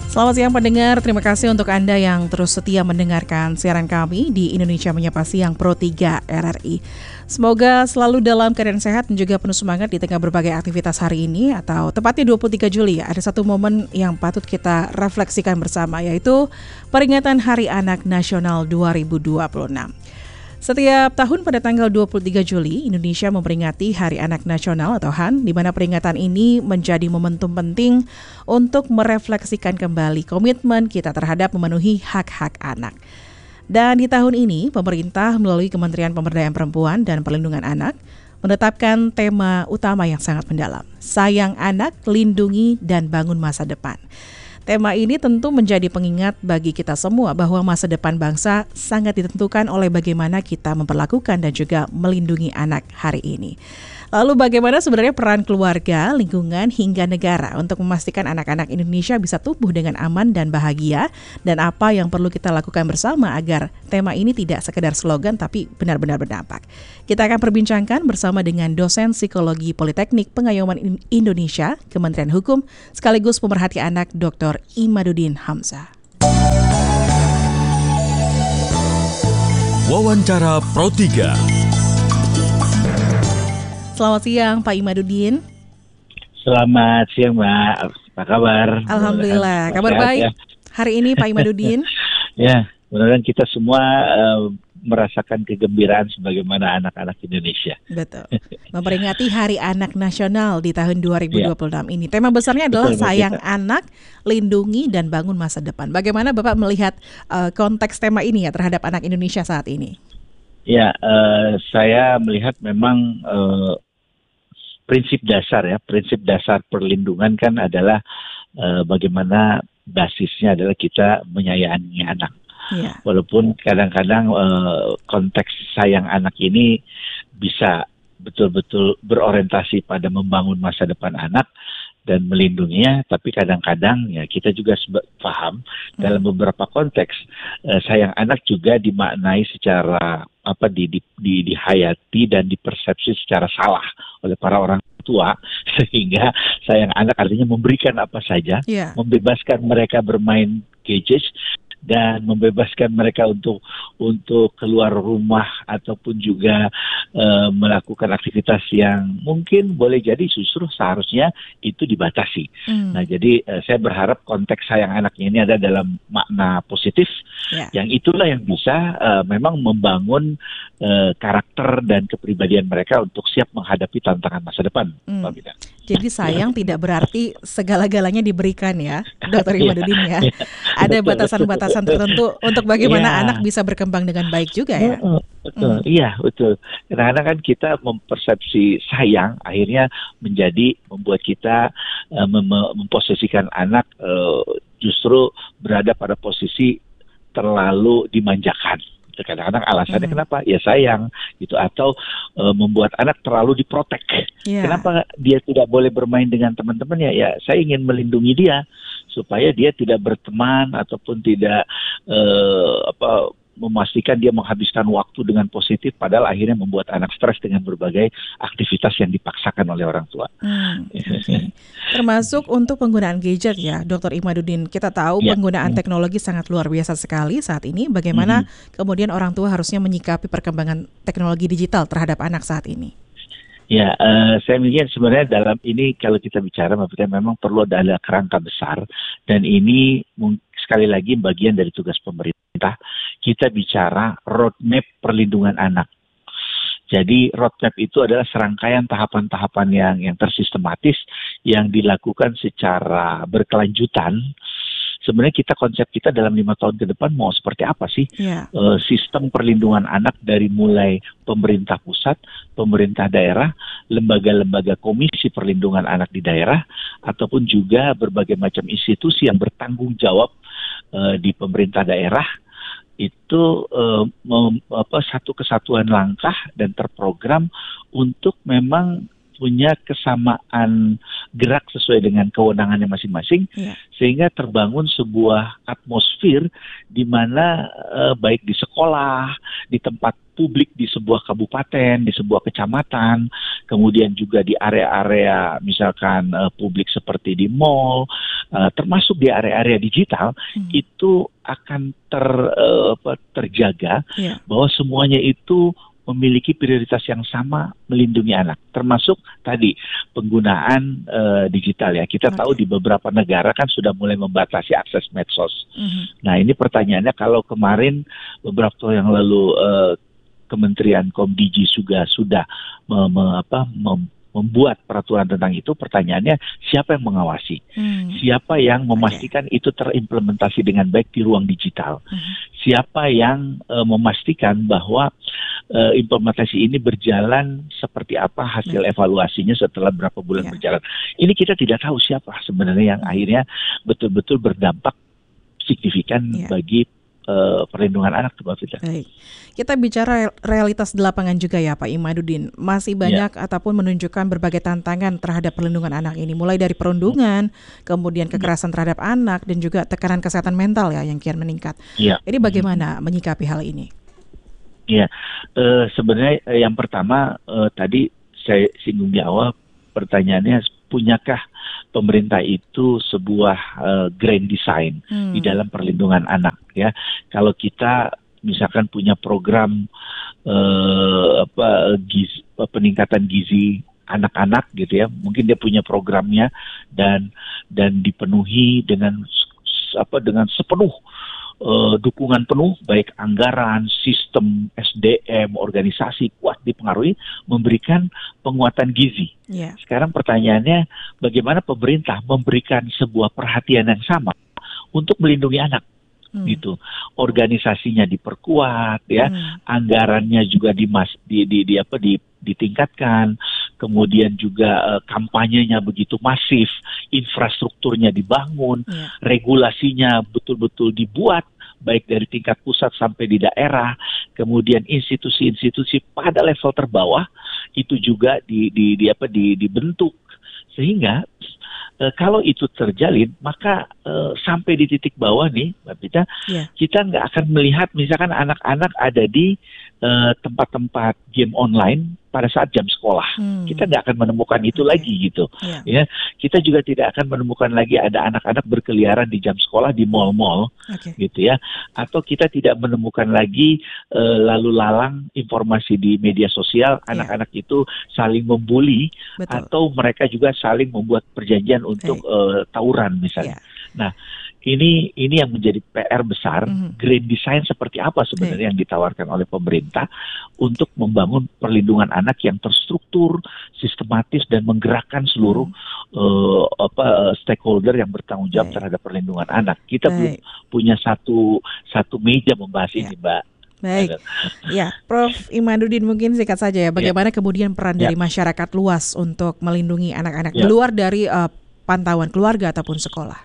Selamat siang pendengar, terima kasih untuk Anda yang terus setia mendengarkan siaran kami di Indonesia Menyapa Siang Pro 3 RRI. Semoga selalu dalam keadaan sehat dan juga penuh semangat di tengah berbagai aktivitas hari ini, atau tepatnya 23 Juli. Ada satu momen yang patut kita refleksikan bersama, yaitu peringatan Hari Anak Nasional 2026. Setiap tahun pada tanggal 23 Juli, Indonesia memperingati Hari Anak Nasional atau HAN, di mana peringatan ini menjadi momentum penting untuk merefleksikan kembali komitmen kita terhadap memenuhi hak-hak anak. Dan di tahun ini, pemerintah melalui Kementerian Pemberdayaan Perempuan dan Perlindungan Anak menetapkan tema utama yang sangat mendalam, sayang anak, lindungi dan bangun masa depan. Tema ini tentu menjadi pengingat bagi kita semua bahwa masa depan bangsa sangat ditentukan oleh bagaimana kita memperlakukan dan juga melindungi anak hari ini. Lalu bagaimana sebenarnya peran keluarga, lingkungan hingga negara untuk memastikan anak-anak Indonesia bisa tumbuh dengan aman dan bahagia, dan apa yang perlu kita lakukan bersama agar tema ini tidak sekedar slogan tapi benar-benar berdampak. Kita akan perbincangkan bersama dengan dosen psikologi Politeknik Pengayoman Indonesia, Kementerian Hukum, sekaligus pemerhati anak Dr. Imaduddin Hamzah. Wawancara Pro 3. Selamat siang Pak Imaduddin. Selamat siang Mbak, apa kabar? Alhamdulillah, kabar baik ya hari ini Pak Imaduddin. Ya, mudah-mudahan kita semua merasakan kegembiraan sebagaimana anak-anak Indonesia. Betul, memperingati Hari Anak Nasional di tahun 2026 ini. Tema besarnya adalah sayang anak, lindungi dan bangun masa depan. Bagaimana Bapak melihat konteks tema ini ya terhadap anak Indonesia saat ini? Ya, saya melihat memang prinsip dasar perlindungan kan adalah bagaimana basisnya adalah kita menyayangi anak. Yeah. Walaupun kadang-kadang konteks sayang anak ini bisa betul-betul berorientasi pada membangun masa depan anak dan melindunginya, tapi kadang-kadang ya kita juga paham dalam beberapa konteks sayang anak juga dimaknai secara dihayati dan dipersepsi secara salah oleh para orang tua, sehingga sayang anak artinya memberikan apa saja, membebaskan mereka bermain gadget dan membebaskan mereka untuk keluar rumah ataupun juga melakukan aktivitas yang mungkin boleh jadi justru seharusnya itu dibatasi. Nah, jadi saya berharap konteks sayang anaknya ini ada dalam makna positif, yang itulah yang bisa memang membangun karakter dan kepribadian mereka untuk siap menghadapi tantangan masa depan. Jadi sayang tidak berarti segala-galanya diberikan ya, Dr. Imaduddin ya. Ada batasan-batasan tertentu untuk bagaimana anak bisa berkembang dengan baik juga ya. Betul, iya betul. Kadang-kadang kan kita mempersepsi sayang akhirnya membuat kita memposisikan anak justru berada pada posisi terlalu dimanjakan. Kadang-kadang alasannya kenapa? Ya sayang gitu, atau membuat anak terlalu diprotek. Kenapa dia tidak boleh bermain dengan teman-temannya? Ya saya ingin melindungi dia supaya dia tidak berteman ataupun tidak memastikan dia menghabiskan waktu dengan positif, padahal akhirnya membuat anak stres dengan berbagai aktivitas yang dipaksakan oleh orang tua. Okay. Termasuk untuk penggunaan gadget ya, Dr. Imaduddin. Kita tahu penggunaan teknologi sangat luar biasa sekali saat ini. Bagaimana kemudian orang tua harusnya menyikapi perkembangan teknologi digital terhadap anak saat ini? Ya, saya melihat sebenarnya dalam ini kalau kita bicara memang perlu ada kerangka besar, dan ini sekali lagi bagian dari tugas pemerintah. Kita bicara roadmap perlindungan anak. Jadi roadmap itu adalah serangkaian tahapan-tahapan yang tersistematis yang dilakukan secara berkelanjutan. Sebenarnya konsep kita dalam 5 tahun ke depan mau seperti apa sih? Sistem perlindungan anak dari mulai pemerintah pusat, pemerintah daerah, lembaga-lembaga komisi perlindungan anak di daerah, ataupun juga berbagai macam institusi yang bertanggung jawab di pemerintah daerah, itu satu kesatuan langkah dan terprogram untuk memang punya kesamaan gerak sesuai dengan kewenangannya masing-masing, sehingga terbangun sebuah atmosfer di mana baik di sekolah, di tempat publik di sebuah kabupaten, di sebuah kecamatan, kemudian juga di area-area misalkan publik seperti di mall, termasuk di area-area digital, itu akan terjaga bahwa semuanya itu memiliki prioritas yang sama melindungi anak, termasuk tadi penggunaan digital ya. Kita tahu di beberapa negara kan sudah mulai membatasi akses medsos. Nah ini pertanyaannya, kalau kemarin beberapa tahun yang lalu Kementerian Komdigi juga sudah membuat peraturan tentang itu, pertanyaannya siapa yang mengawasi? Siapa yang memastikan itu terimplementasi dengan baik di ruang digital? Siapa yang memastikan bahwa implementasi ini berjalan seperti apa, hasil evaluasinya setelah berapa bulan berjalan? Ini kita tidak tahu siapa sebenarnya yang akhirnya betul-betul berdampak signifikan bagi perlindungan anak. Baik. Kita bicara realitas di lapangan juga ya Pak Imaduddin. Masih banyak ataupun menunjukkan berbagai tantangan terhadap perlindungan anak ini. Mulai dari perundungan, kemudian kekerasan terhadap anak, dan juga tekanan kesehatan mental ya yang kian meningkat. Ini bagaimana menyikapi hal ini? Sebenarnya yang pertama tadi saya singgung di awal, pertanyaannya, punyakah pemerintah itu sebuah grand design di dalam perlindungan anak ya? Kalau kita misalkan punya program peningkatan gizi anak-anak gitu ya, mungkin dia punya programnya dan dipenuhi dengan sepenuh dukungan penuh, baik anggaran, sistem, SDM, organisasi kuat dipengaruhi, memberikan penguatan gizi. Sekarang pertanyaannya, bagaimana pemerintah memberikan sebuah perhatian yang sama untuk melindungi anak? Gitu, organisasinya diperkuat ya, anggarannya juga ditingkatkan, kemudian juga kampanyenya begitu masif, infrastrukturnya dibangun, regulasinya betul-betul dibuat baik dari tingkat pusat sampai di daerah, kemudian institusi-institusi pada level terbawah itu juga dibentuk, sehingga kalau itu terjalin, maka sampai di titik bawah nih, Mbak Pita, kita nggak akan melihat misalkan anak-anak ada di tempat-tempat game online pada saat jam sekolah. Kita nggak akan menemukan itu lagi gitu. Ya, kita juga tidak akan menemukan lagi ada anak-anak berkeliaran di jam sekolah di mal-mal, gitu ya. Atau kita tidak menemukan lagi lalu lalang informasi di media sosial, anak-anak itu saling membuli atau mereka juga saling membuat perjanjian untuk tawuran misalnya. Nah, ini yang menjadi PR besar. Grand design seperti apa sebenarnya yang ditawarkan oleh pemerintah untuk membangun perlindungan anak yang terstruktur, sistematis, dan menggerakkan seluruh stakeholder yang bertanggung jawab terhadap perlindungan anak. Kita belum punya satu meja membahas ini, Mbak. Baik, ya, Prof. Imaduddin, mungkin singkat saja ya, bagaimana kemudian peran dari masyarakat luas untuk melindungi anak-anak di luar dari pantauan keluarga ataupun sekolah?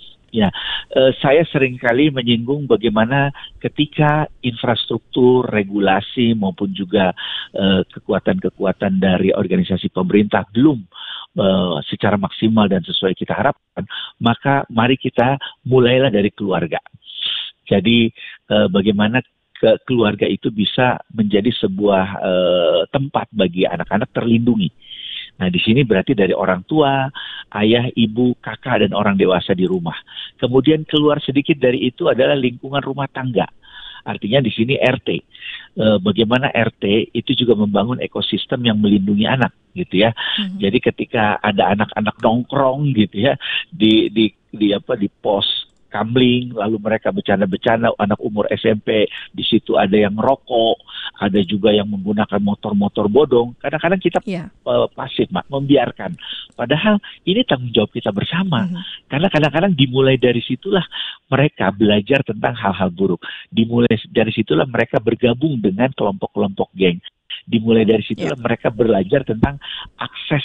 Saya seringkali menyinggung bagaimana ketika infrastruktur, regulasi maupun juga kekuatan-kekuatan dari organisasi pemerintah belum secara maksimal dan sesuai kita harapkan, maka mari kita mulailah dari keluarga. Jadi bagaimana keluarga itu bisa menjadi sebuah tempat bagi anak-anak terlindungi. Nah, di sini berarti dari orang tua, ayah, ibu, kakak, dan orang dewasa di rumah. Kemudian keluar sedikit dari itu adalah lingkungan rumah tangga. Artinya di sini RT. Bagaimana RT itu juga membangun ekosistem yang melindungi anak, gitu ya. Jadi ketika ada anak-anak nongkrong, gitu ya, di pos kamling, lalu mereka bercanda-bercanda, anak umur SMP, di situ ada yang rokok, ada juga yang menggunakan motor-motor bodong. Kadang-kadang kita pasif, membiarkan. Padahal ini tanggung jawab kita bersama. Karena kadang-kadang dimulai dari situlah mereka belajar tentang hal-hal buruk. Dimulai dari situlah mereka bergabung dengan kelompok-kelompok geng. Dimulai dari situlah mereka belajar tentang akses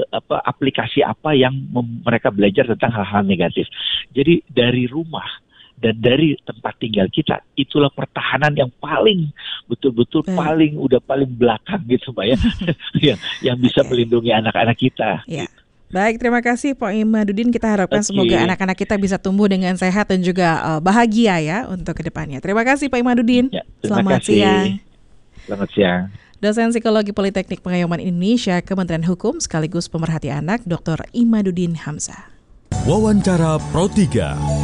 aplikasi apa yang mereka belajar tentang hal-hal negatif. Jadi dari rumah, dan dari tempat tinggal kita, itulah pertahanan yang paling betul-betul paling belakang gitu Mbak ya, yang bisa melindungi anak-anak kita. Ya. Baik, terima kasih Pak Imaduddin. Kita harapkan semoga anak-anak kita bisa tumbuh dengan sehat dan juga bahagia ya untuk kedepannya. Terima kasih Pak Imaduddin. Ya, Selamat siang. Selamat siang. Dosen Psikologi Politeknik Pengayoman Indonesia, Kementerian Hukum sekaligus pemerhati anak, Dr. Imaduddin Hamzah. Wawancara Pro 3.